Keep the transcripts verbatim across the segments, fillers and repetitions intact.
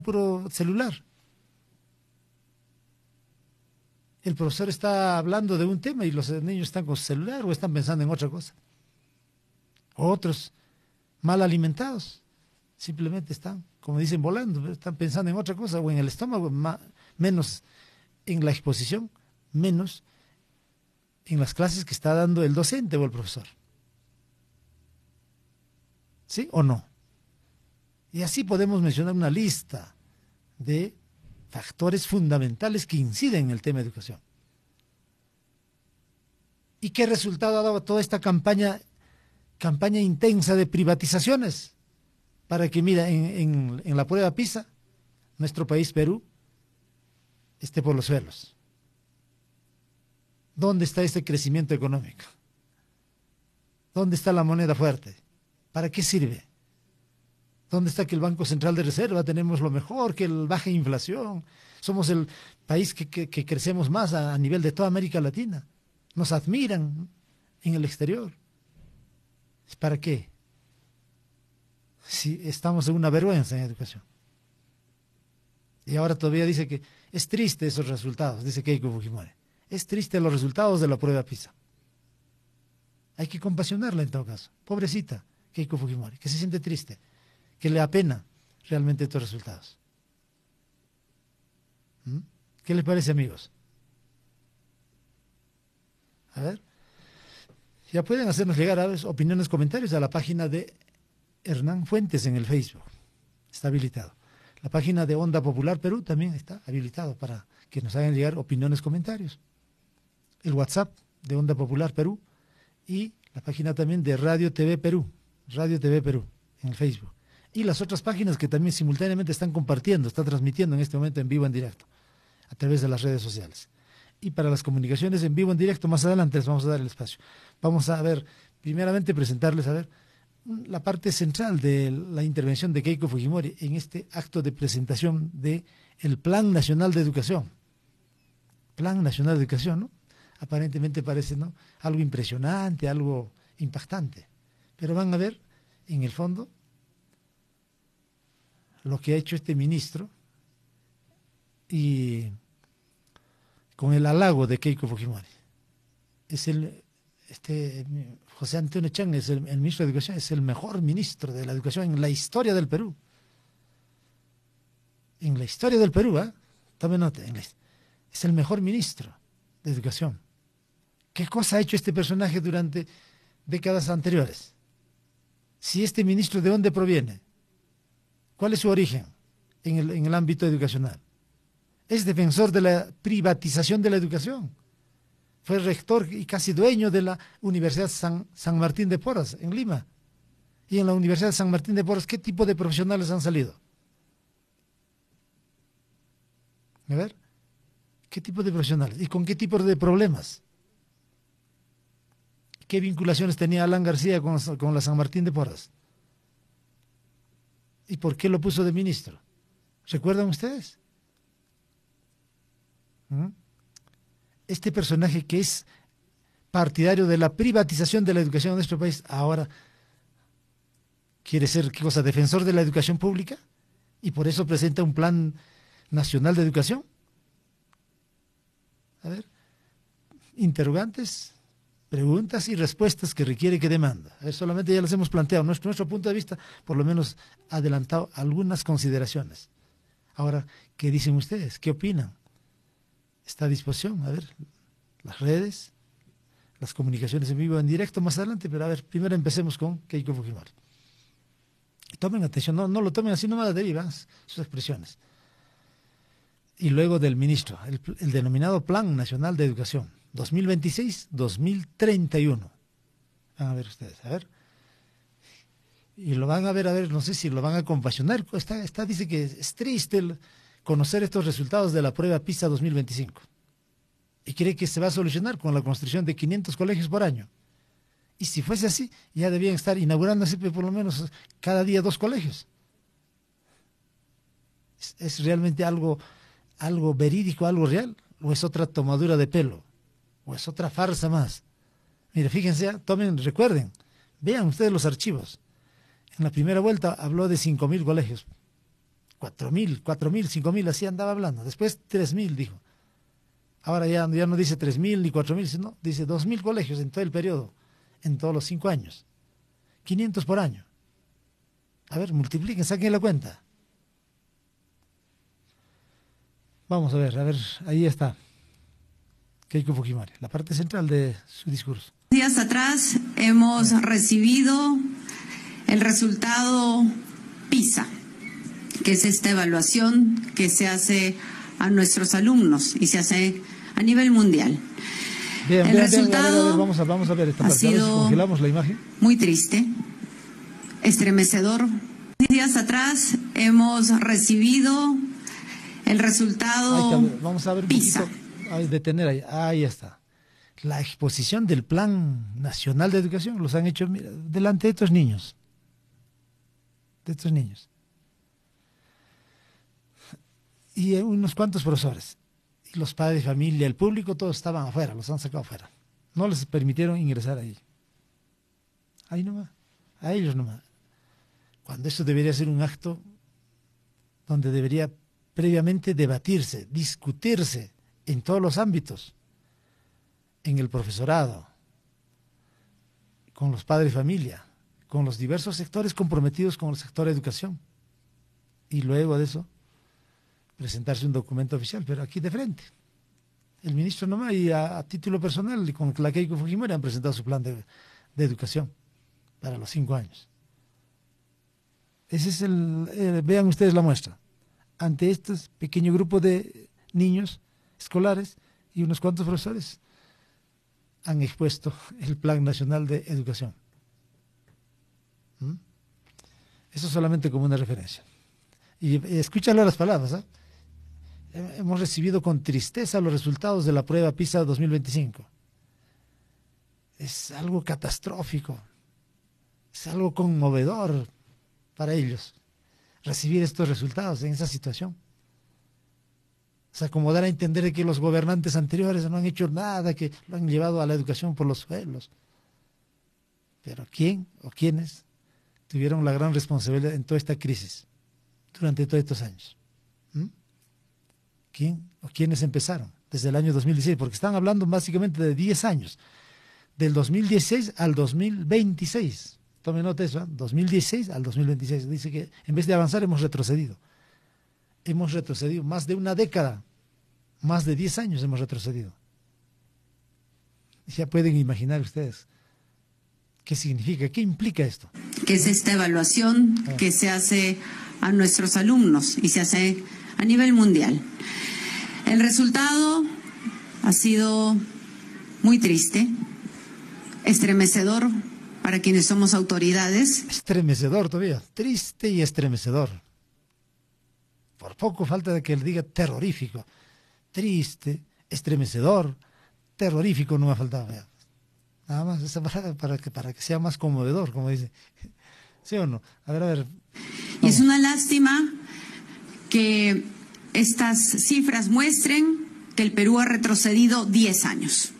puro celular. El profesor está hablando de un tema y los niños están con su celular o están pensando en otra cosa. Otros, mal alimentados, simplemente están, como dicen, volando, están pensando en otra cosa o en el estómago, más, menos en la exposición, menos en las clases que está dando el docente o el profesor. ¿Sí o no? Y así podemos mencionar una lista de factores fundamentales que inciden en el tema de educación. ¿Y qué resultado ha dado toda esta campaña, campaña intensa de privatizaciones? Para que, mira, en, en, en la prueba PISA, nuestro país, Perú, esté por los suelos. ¿Dónde está ese crecimiento económico? ¿Dónde está la moneda fuerte? ¿Para qué sirve? ¿Dónde está que el Banco Central de Reserva tenemos lo mejor, que el baja inflación? Somos el país que, que, que crecemos más a, a nivel de toda América Latina. Nos admiran en el exterior. ¿Para qué? Si estamos en una vergüenza en educación. Y ahora todavía dice que es triste esos resultados, dice Keiko Fujimori. Es triste los resultados de la prueba PISA. Hay que compasionarla en todo caso. Pobrecita Keiko Fujimori, que se siente triste, que le apena realmente estos resultados. ¿Mm? ¿Qué les parece, amigos? A ver. Ya pueden hacernos llegar a ver, opiniones, comentarios a la página de Hernán Fuentes en el Facebook. Está habilitado. La página de Onda Popular Perú también está habilitado para que nos hagan llegar opiniones, comentarios. El WhatsApp de Onda Popular Perú y la página también de Radio T V Perú, Radio T V Perú en el Facebook. Y las otras páginas que también simultáneamente están compartiendo, están transmitiendo en este momento en vivo, en directo, a través de las redes sociales. Y para las comunicaciones en vivo, en directo, más adelante les vamos a dar el espacio. Vamos a ver, primeramente presentarles, a ver, la parte central de la intervención de Keiko Fujimori en este acto de presentación de el Plan Nacional de Educación. Plan Nacional de Educación, ¿no? Aparentemente parece, ¿no?, algo impresionante, algo impactante. Pero van a ver, en el fondo, lo que ha hecho este ministro y con el halago de Keiko Fujimori. Es el, este, José Antonio Chang es el, el ministro de Educación, es el mejor ministro de la educación en la historia del Perú. En la historia del Perú, ¿eh? Tome nota, en la, es el mejor ministro de Educación. ¿Qué cosa ha hecho este personaje durante décadas anteriores? Si este ministro, ¿de dónde proviene? ¿Cuál es su origen en el, en el ámbito educacional? Es defensor de la privatización de la educación. Fue rector y casi dueño de la Universidad San, San Martín de Porres, en Lima. Y en la Universidad de San Martín de Porres, ¿qué tipo de profesionales han salido? A ver, ¿qué tipo de profesionales? ¿Y con qué tipo de problemas? ¿Qué vinculaciones tenía Alan García con, con la San Martín de Porres? ¿Y por qué lo puso de ministro? ¿Recuerdan ustedes? ¿Mm? Este personaje que es partidario de la privatización de la educación en nuestro país, ahora quiere ser, ¿qué cosa?, defensor de la educación pública, y por eso presenta un plan nacional de educación. A ver, interrogantes, preguntas y respuestas que requiere, que demanda. A ver, solamente ya las hemos planteado. Nuestro, nuestro punto de vista, por lo menos, ha adelantado algunas consideraciones. Ahora, ¿qué dicen ustedes? ¿Qué opinan? Está a disposición, a ver, las redes, las comunicaciones en vivo, en directo más adelante, pero a ver, primero empecemos con Keiko Fujimori. Tomen atención, no, no lo tomen así nomás, derivan sus expresiones. Y luego del ministro, el, el denominado Plan Nacional de Educación, dos mil veintiséis a dos mil treinta y uno. Van a ver ustedes, a ver. Y lo van a ver, a ver, no sé si lo van a compasionar. Está, está, dice que es triste el conocer estos resultados de la prueba PISA dos mil veinticinco. Y cree que se va a solucionar con la construcción de quinientos colegios por año. Y si fuese así, ya debían estar inaugurándose por lo menos cada día dos colegios. ¿Es, es realmente algo, algo verídico, algo real? ¿O es otra tomadura de pelo? ¿O es otra farsa más? Mire, fíjense, tomen, recuerden, vean ustedes los archivos. En la primera vuelta habló de cinco mil colegios. cuatro mil, cuatro mil, cinco mil, así andaba hablando. Después tres mil dijo. Ahora ya, ya no dice tres mil ni cuatro mil, sino dice dos mil colegios en todo el periodo, en todos los cinco años. quinientos por año. A ver, multipliquen, saquen la cuenta. Vamos a ver, a ver, ahí está. Keiko Fujimori, la parte central de su discurso. Días atrás hemos recibido el resultado PISA, que es esta evaluación que se hace a nuestros alumnos y se hace a nivel mundial. Bien, el bien, resultado bien, a ver, a ver, vamos, a, vamos a ver esta ha parte. A ver si sido congelamos la imagen. Muy triste, estremecedor. Días atrás hemos recibido el resultado Ahí está, vamos a ver un PISA. poquito. Ay, detener ahí, ahí está. La exposición del Plan Nacional de Educación los han hecho, mira, delante de estos niños. De estos niños. Y unos cuantos profesores. Y los padres de familia, el público, todos estaban afuera, los han sacado afuera. No les permitieron ingresar ahí. Ahí nomás. A ellos nomás. Cuando eso debería ser un acto donde debería previamente debatirse, discutirse en todos los ámbitos, en el profesorado, con los padres de familia, con los diversos sectores comprometidos con el sector de educación, y luego de eso presentarse un documento oficial, pero aquí de frente. El ministro nomás y a, a título personal y con la Keiko Fujimori han presentado su plan de, de educación para los cinco años. Ese es el, eh, vean ustedes la muestra. Ante este pequeño grupo de niños escolares y unos cuantos profesores han expuesto el Plan Nacional de Educación. ¿Mm? Eso solamente como una referencia. Y, y escúchalo las palabras, ¿eh? Hemos recibido con tristeza los resultados de la prueba PISA dos mil veinticinco. Es algo catastrófico, es algo conmovedor para ellos recibir estos resultados en esa situación. O sea, como dar a entender que los gobernantes anteriores no han hecho nada, que lo han llevado a la educación por los suelos. Pero ¿quién o quiénes tuvieron la gran responsabilidad en toda esta crisis durante todos estos años? ¿Mm? ¿Quién o quiénes empezaron desde el año dos mil dieciséis? Porque están hablando básicamente de diez años, del dos mil dieciséis al dos mil veintiséis. Tome nota de eso, ¿eh? dos mil dieciséis al dos mil veintiséis. Dice que en vez de avanzar hemos retrocedido. Hemos retrocedido más de una década, más de diez años hemos retrocedido. Ya pueden imaginar ustedes qué significa, qué implica esto. Que es esta evaluación ah. que se hace a nuestros alumnos y se hace a nivel mundial. El resultado ha sido muy triste, estremecedor para quienes somos autoridades. Estremecedor todavía, triste y estremecedor. Por poco falta de que él diga terrorífico. Triste, estremecedor, terrorífico no me ha faltado. Nada más, esa para, para, que, para que sea más conmovedor, como dice. ¿Sí o no? A ver, a ver. Y es una lástima que estas cifras muestren que el Perú ha retrocedido diez años.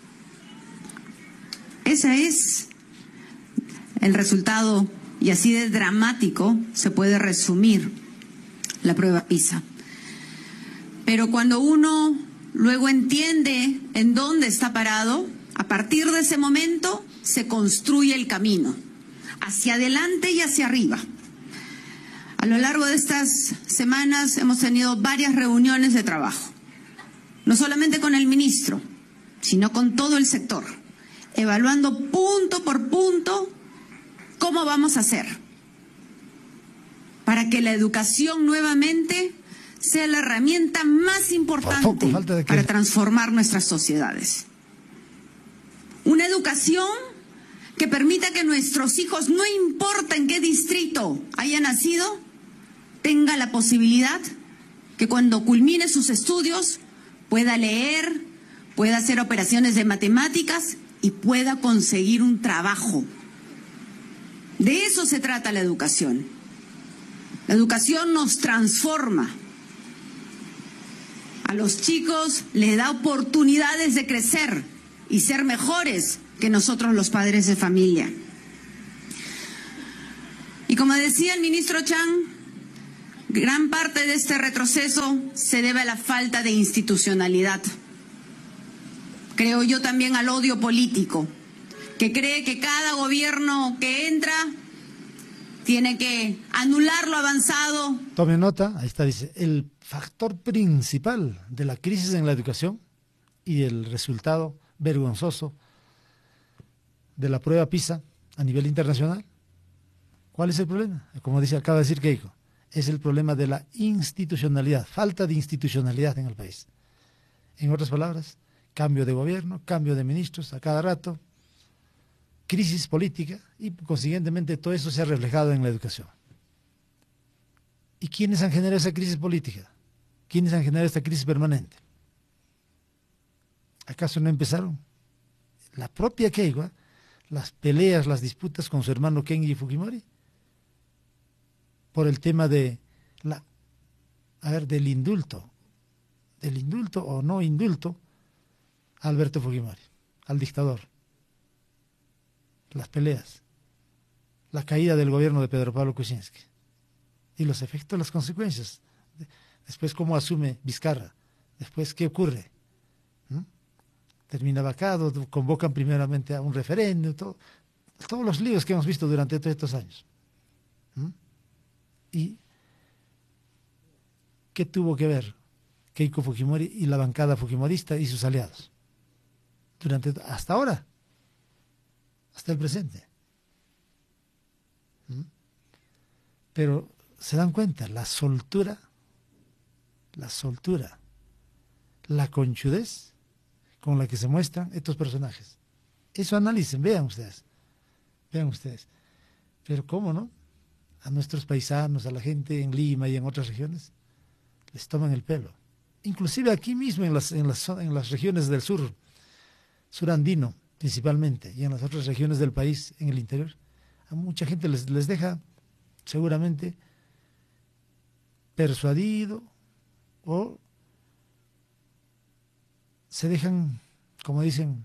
Ese es el resultado, y así de dramático se puede resumir la prueba PISA. Pero cuando uno luego entiende en dónde está parado, a partir de ese momento se construye el camino, hacia adelante y hacia arriba. A lo largo de estas semanas hemos tenido varias reuniones de trabajo, no solamente con el ministro, sino con todo el sector, evaluando punto por punto cómo vamos a hacer para que la educación nuevamente sea la herramienta más importante para transformar nuestras sociedades. Una educación que permita que nuestros hijos, no importa en qué distrito haya nacido, tenga la posibilidad que cuando culmine sus estudios pueda leer, pueda hacer operaciones de matemáticas y pueda conseguir un trabajo. De eso se trata la educación. La educación nos transforma. A los chicos les da oportunidades de crecer y ser mejores que nosotros los padres de familia. Y como decía el ministro Chang, Gran parte de este retroceso se debe a la falta de institucionalidad. Creo yo también al odio político, que cree que cada gobierno que entra tiene que anular lo avanzado. Tome nota, ahí está, dice, el factor principal de la crisis en la educación y el resultado vergonzoso de la prueba PISA a nivel internacional. ¿Cuál es el problema? Como dice, acaba de decir Keiko, es el problema de la institucionalidad, falta de institucionalidad en el país. En otras palabras, cambio de gobierno, cambio de ministros a cada rato, crisis política y consiguientemente todo eso se ha reflejado en la educación. ¿Y quiénes han generado esa crisis política? ¿Quiénes han generado esta crisis permanente? ¿Acaso no empezaron? La propia Keiko, ¿eh? Las peleas, las disputas con su hermano Kenji Fujimori por el tema de la, a ver, del indulto, del indulto o no indulto a Alberto Fujimori, al dictador. Las peleas, la caída del gobierno de Pedro Pablo Kuczynski y los efectos, las consecuencias. Después cómo asume Vizcarra, después qué ocurre. ¿Mm? Termina vacado, convocan primeramente a un referéndum, todo, todos los líos que hemos visto durante todos estos años. ¿Mm? ¿Y qué tuvo que ver Keiko Fujimori y la bancada fujimorista y sus aliados? Durante, hasta ahora, hasta el presente. ¿Mm? Pero se dan cuenta, la soltura, la soltura, la conchudez con la que se muestran estos personajes. Eso analicen, vean ustedes, vean ustedes. Pero cómo no, a nuestros paisanos, a la gente en Lima y en otras regiones, les toman el pelo. Inclusive aquí mismo en las, en las, en las regiones del sur, surandino principalmente, y en las otras regiones del país, en el interior, a mucha gente les, les deja seguramente persuadido o se dejan, como dicen,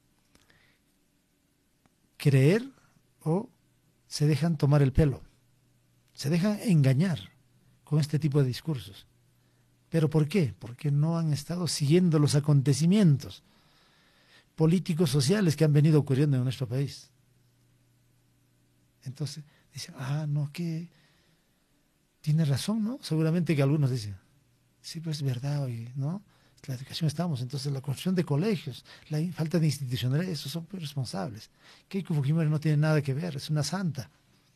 creer o se dejan tomar el pelo, se dejan engañar con este tipo de discursos. ¿Pero por qué? Porque no han estado siguiendo los acontecimientos políticos, sociales que han venido ocurriendo en nuestro país. Entonces dicen, ah, no, que tiene razón, ¿no? Seguramente que algunos dicen, sí, pues es verdad, oye, ¿no? La educación estamos, entonces la construcción de colegios, la falta de institucionalidad, esos son responsables. Keiko Fujimori no tiene nada que ver, es una santa.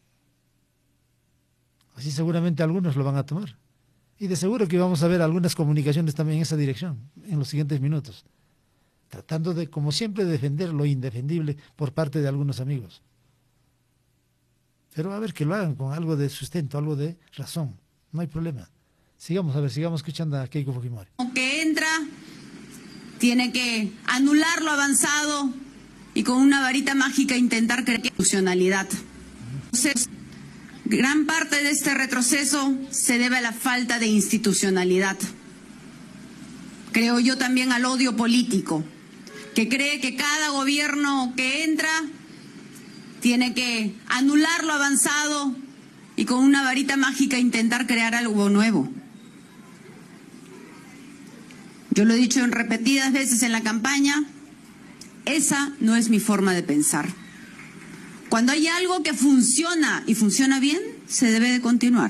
Así seguramente algunos lo van a tomar. Y de seguro que vamos a ver algunas comunicaciones también en esa dirección, en los siguientes minutos. Tratando de, como siempre, defender lo indefendible por parte de algunos amigos. Pero a ver que lo hagan con algo de sustento, algo de razón. No hay problema. Sigamos, a ver, sigamos escuchando a Keiko Fujimori. Que entra, tiene que anular lo avanzado y con una varita mágica intentar crear institucionalidad. Entonces, gran parte de este retroceso se debe a la falta de institucionalidad. Creo yo también al odio político, que cree que cada gobierno que entra tiene que anular lo avanzado y con una varita mágica intentar crear algo nuevo. Yo lo he dicho en repetidas veces en la campaña, esa no es mi forma de pensar. Cuando hay algo que funciona y funciona bien, se debe de continuar.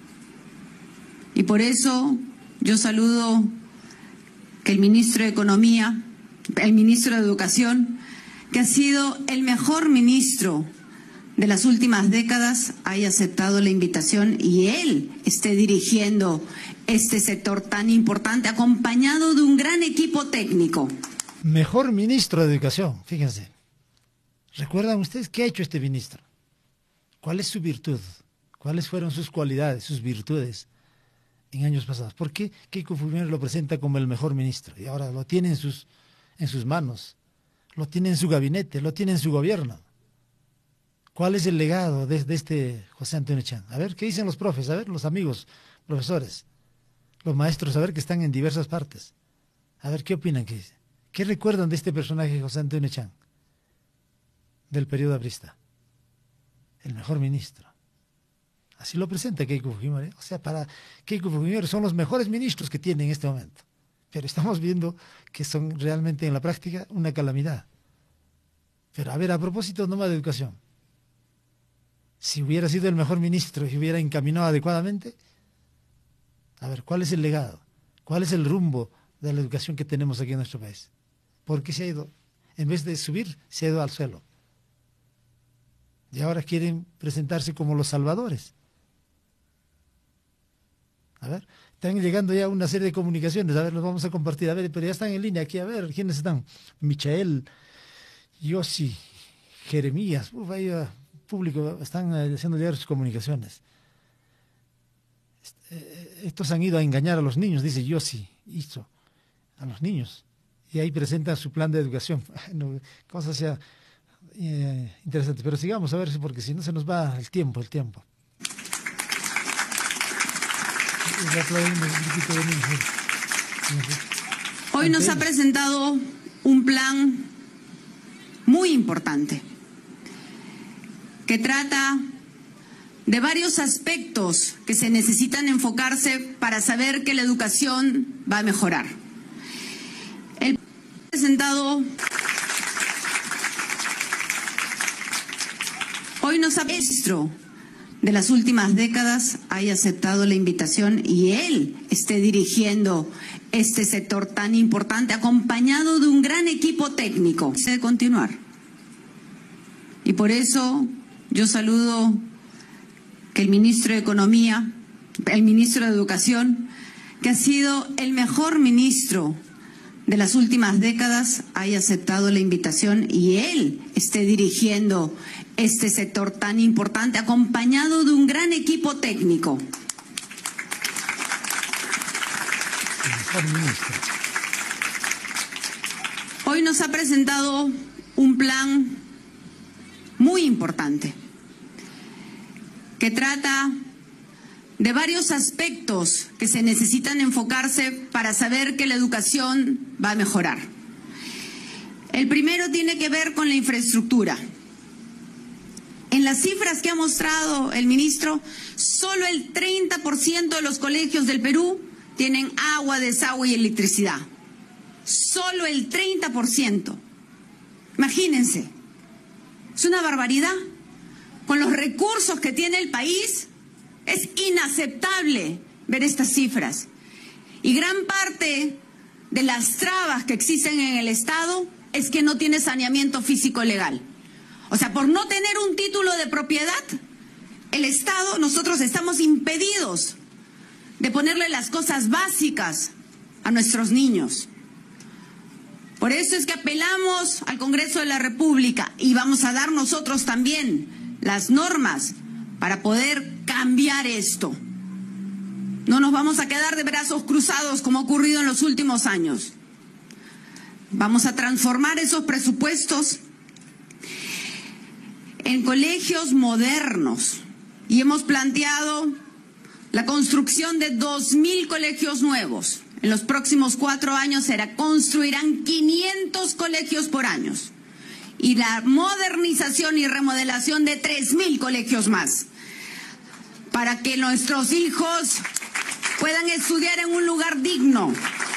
Y por eso yo saludo que el ministro de Economía, el ministro de Educación, que ha sido el mejor ministro de las últimas décadas, haya aceptado la invitación y él esté dirigiendo este sector tan importante, acompañado de un gran equipo técnico. Mejor ministro de Educación, fíjense. ¿Recuerdan ustedes qué ha hecho este ministro? ¿Cuál es su virtud? ¿Cuáles fueron sus cualidades, sus virtudes en años pasados? ¿Por qué Keiko Fujimori lo presenta como el mejor ministro? Y ahora lo tiene en sus, en sus manos, lo tiene en su gabinete, lo tiene en su gobierno. ¿Cuál es el legado de, de este José Antonio Chang? A ver, ¿qué dicen los profes? A ver, los amigos, profesores, los maestros, a ver, que están en diversas partes. A ver, ¿qué opinan? ¿Qué dicen? ¿Qué recuerdan de este personaje José Antonio Chang? Del periodo aprista. El mejor ministro. Así lo presenta Keiko Fujimori. O sea, para Keiko Fujimori son los mejores ministros que tiene en este momento. Pero estamos viendo que son realmente en la práctica una calamidad. Pero a ver, a propósito nomás de educación. Si hubiera sido el mejor ministro y hubiera encaminado adecuadamente, a ver, ¿cuál es el legado? ¿Cuál es el rumbo de la educación que tenemos aquí en nuestro país? ¿Por qué se ha ido? En vez de subir, se ha ido al suelo. Y ahora quieren presentarse como los salvadores. A ver, están llegando ya una serie de comunicaciones, a ver, los vamos a compartir, a ver, pero ya están en línea aquí, a ver, ¿quiénes están? Michael, Yossi, Jeremías, uf, ahí va, público, están haciendo llegar sus comunicaciones. Estos han ido a engañar a los niños, dice Yossi, hizo, a los niños, y ahí presentan su plan de educación. No, cosa sea eh, interesante, pero sigamos a ver, porque si no se nos va el tiempo, el tiempo. Hoy nos ha presentado un plan muy importante que trata de varios aspectos que se necesitan enfocarse para saber que la educación va a mejorar. El plan presentado hoy nos ha ministro de las últimas décadas haya aceptado la invitación y él esté dirigiendo este sector tan importante, acompañado de un gran equipo técnico. Se debe continuar. Y por eso yo saludo que el ministro de Economía, el ministro de Educación, que ha sido el mejor ministro de las últimas décadas, haya aceptado la invitación y él esté dirigiendo este sector tan importante, acompañado de un gran equipo técnico. Hoy nos ha presentado un plan muy importante que trata de varios aspectos que se necesitan enfocarse para saber que la educación va a mejorar. El primero tiene que ver con la infraestructura. En las cifras que ha mostrado el ministro, solo el treinta por ciento de los colegios del Perú tienen agua, desagüe y electricidad. Solo el treinta por ciento. Imagínense, es una barbaridad. Con los recursos que tiene el país, es inaceptable ver estas cifras. Y gran parte de las trabas que existen en el Estado es que no tiene saneamiento físico legal. O sea, por no tener un título de propiedad, el Estado, nosotros estamos impedidos de ponerle las cosas básicas a nuestros niños. Por eso es que apelamos al Congreso de la República y vamos a dar nosotros también las normas para poder cambiar esto. No nos vamos a quedar de brazos cruzados como ha ocurrido en los últimos años. Vamos a transformar esos presupuestos en colegios modernos y hemos planteado la construcción de dos mil colegios nuevos. En los próximos cuatro años se construirán quinientos colegios por año y la modernización y remodelación de tres mil colegios más para que nuestros hijos puedan estudiar en un lugar digno.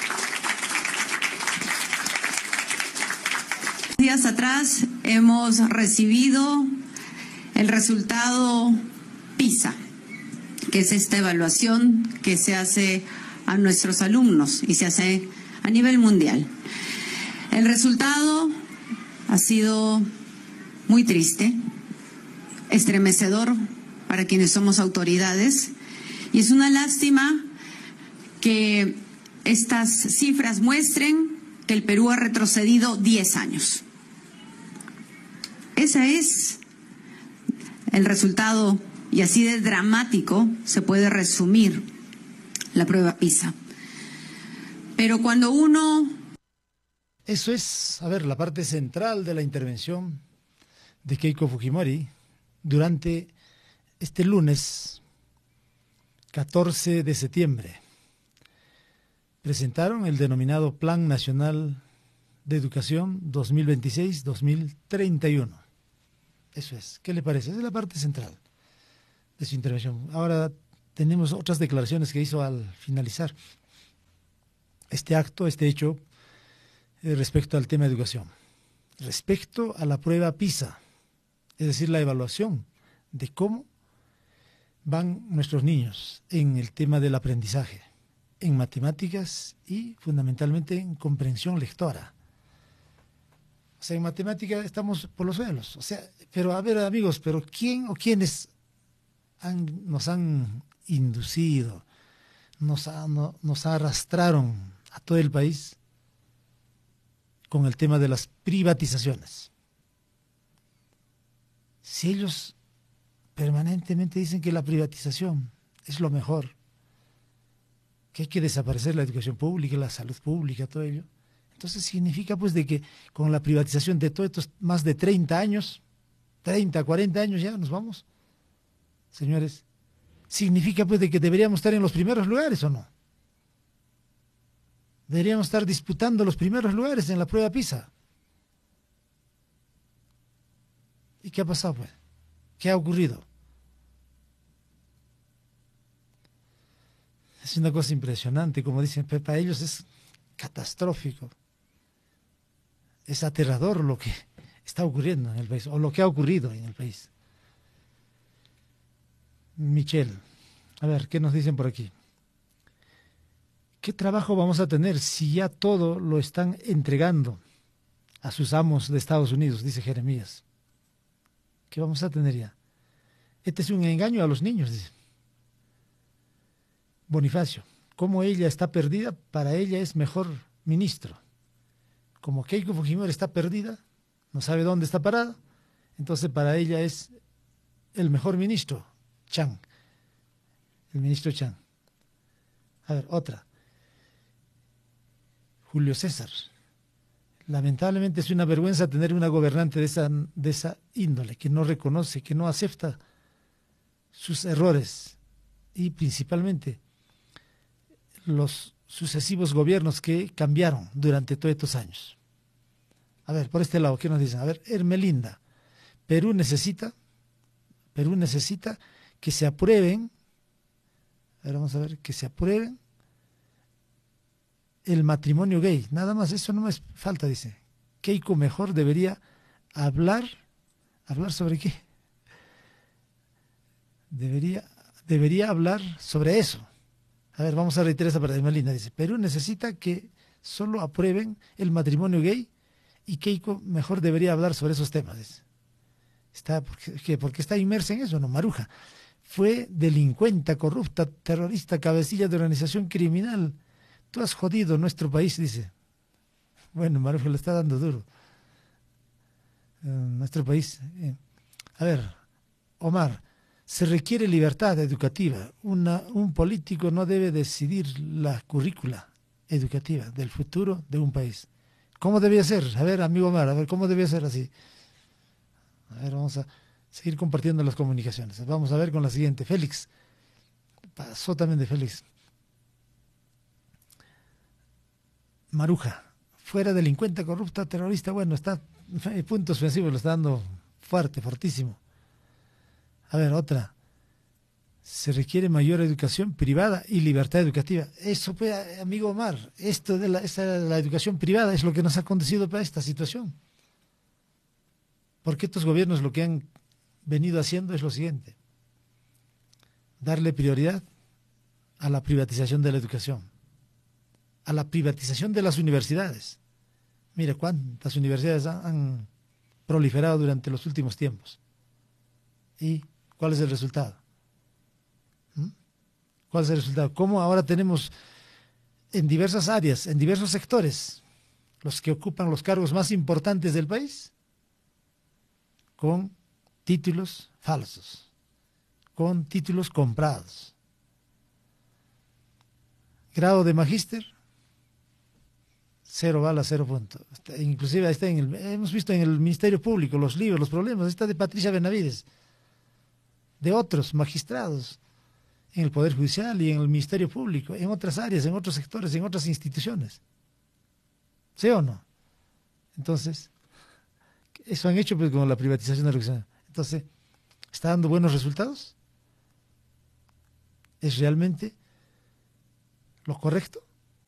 Días atrás hemos recibido el resultado PISA, que es esta evaluación que se hace a nuestros alumnos y se hace a nivel mundial. El resultado ha sido muy triste, estremecedor para quienes somos autoridades, y es una lástima que estas cifras muestren que el Perú ha retrocedido diez años. Ese es el resultado, y así de dramático se puede resumir la prueba PISA. Pero cuando uno... Eso es, a ver, la parte central de la intervención de Keiko Fujimori durante este lunes catorce de septiembre. Presentaron el denominado Plan Nacional de Educación dos mil veintiséis a dos mil treinta y uno. Eso es, ¿qué le parece? Esa es la parte central. de su intervención. Ahora tenemos otras declaraciones que hizo al finalizar este acto, este hecho, eh, respecto al tema de educación. Respecto a la prueba PISA, es decir, la evaluación de cómo van nuestros niños en el tema del aprendizaje, en matemáticas y fundamentalmente en comprensión lectora. O sea, en matemática estamos por los suelos. O sea, pero a ver, amigos, pero ¿quién o quiénes han, nos han inducido, nos, ha, no, nos arrastraron a todo el país con el tema de las privatizaciones? Si ellos permanentemente dicen que la privatización es lo mejor, que hay que desaparecer la educación pública, la salud pública, todo ello, entonces significa pues de que con la privatización de todos estos más de treinta años, treinta, cuarenta años ya nos vamos, señores, significa pues de que deberíamos estar en los primeros lugares, ¿o no? Deberíamos estar disputando los primeros lugares en la prueba PISA. ¿Y qué ha pasado pues? ¿Qué ha ocurrido? Es una cosa impresionante, como dicen, para ellos es catastrófico. Es aterrador lo que está ocurriendo en el país, o lo que ha ocurrido en el país. Michelle, a ver, ¿qué nos dicen por aquí? ¿Qué trabajo vamos a tener si ya todo lo están entregando a sus amos de Estados Unidos? Dice Jeremías. ¿Qué vamos a tener ya? Este es un engaño a los niños, dice Bonifacio. Como ella está perdida, para ella es mejor ministro. Como Keiko Fujimori está perdida, no sabe dónde está parada, entonces para ella es el mejor ministro, Chang. El ministro Chang. A ver, otra. Julio César. Lamentablemente es una vergüenza tener una gobernante de esa, de esa índole, que no reconoce, que no acepta sus errores y principalmente los sucesivos gobiernos que cambiaron durante todos estos años. A ver, por este lado, ¿qué nos dicen? A ver, Hermelinda, Perú necesita, Perú necesita que se aprueben, a ver, vamos a ver, que se aprueben el matrimonio gay, nada más, eso no me falta, dice. Keiko mejor debería hablar, ¿hablar sobre qué? Debería, debería hablar sobre eso. A ver, vamos a reiterar esa parte de Melina. Dice, Perú necesita que solo aprueben el matrimonio gay y Keiko mejor debería hablar sobre esos temas. Dice. Está, porque, porque está inmersa en eso, ¿no? Maruja fue delincuente, corrupta, terrorista, cabecilla de organización criminal. Tú has jodido nuestro país, dice. Bueno, Maruja le está dando duro. Uh, nuestro país. Eh. A ver, Omar. Se requiere libertad educativa. Una, un político no debe decidir la currícula educativa del futuro de un país. ¿Cómo debía ser? A ver, amigo Omar, a ver, ¿cómo debía ser así? A ver, vamos a seguir compartiendo las comunicaciones. Vamos a ver con la siguiente. Félix. Pasó también de Félix. Maruja. Fuera delincuente, corrupta, terrorista. Bueno, está puntos ofensivos, lo está dando fuerte, fortísimo. A ver, otra. Se requiere mayor educación privada y libertad educativa. Eso, pues, amigo Omar, esto de la, esa, la educación privada es lo que nos ha conducido para esta situación. Porque estos gobiernos lo que han venido haciendo es lo siguiente. Darle prioridad a la privatización de la educación, a la privatización de las universidades. Mire cuántas universidades han, han proliferado durante los últimos tiempos. ¿Y cuál es el resultado? ¿Mm? ¿Cuál es el resultado? ¿Cómo ahora tenemos en diversas áreas, en diversos sectores, los que ocupan los cargos más importantes del país, con títulos falsos, con títulos comprados? Grado de magíster, cero balas, cero puntos. Inclusive ahí está en el, hemos visto en el Ministerio Público los libros, los problemas, está de Patricia Benavides, de otros magistrados en el Poder Judicial y en el Ministerio Público, en otras áreas, en otros sectores, en otras instituciones. ¿Sí o no? Entonces, eso han hecho pues con la privatización de la educación. Entonces, ¿está dando buenos resultados? es realmente lo correcto.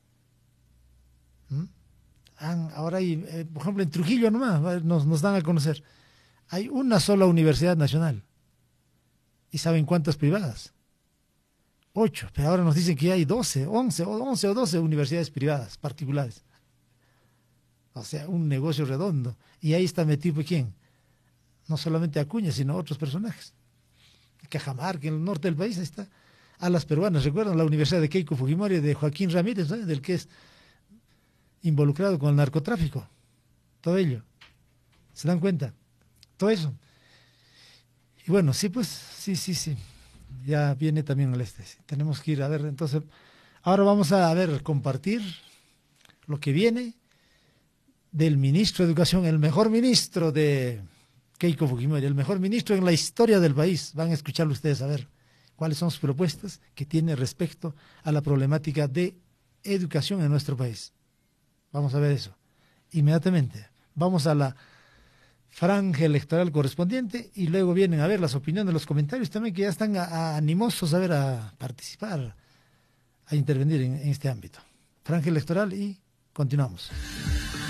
¿Mm? Han, ahora hay, eh, por ejemplo, en Trujillo nomás nos, nos dan a conocer, hay una sola universidad nacional. ¿Y saben cuántas privadas? Ocho, pero ahora nos dicen que hay doce, once, once o doce universidades privadas, particulares. O sea, un negocio redondo. Y ahí está metido ¿quién? No solamente Acuña, sino otros personajes. Cajamarca, en el norte del país, ahí está. A las peruanas, ¿recuerdan? La Universidad de Keiko Fujimori, de Joaquín Ramírez, ¿no? Del que es involucrado con el narcotráfico. Todo ello. ¿Se dan cuenta? Todo eso. Y bueno, sí, pues, sí, sí, sí. Ya viene también el este. Sí. Tenemos que ir a ver, entonces, ahora vamos a, a ver, compartir lo que viene del ministro de Educación, el mejor ministro de Keiko Fujimori, el mejor ministro en la historia del país. Van a escucharlo ustedes a ver cuáles son sus propuestas que tiene respecto a la problemática de educación en nuestro país. Vamos a ver eso. Inmediatamente. Vamos a la franja electoral correspondiente y luego vienen a ver las opiniones, los comentarios también que ya están a, a animosos a ver, a participar, a intervenir en, en este ámbito. Franja electoral y continuamos.